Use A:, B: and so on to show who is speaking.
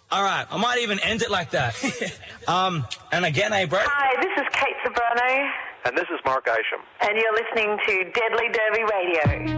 A: All right, I might even end it like that. And again, bro.
B: Hi, this is Kate Sobrano.
C: And this is Mark Isham.
B: And you're listening to Deadly Derby Radio.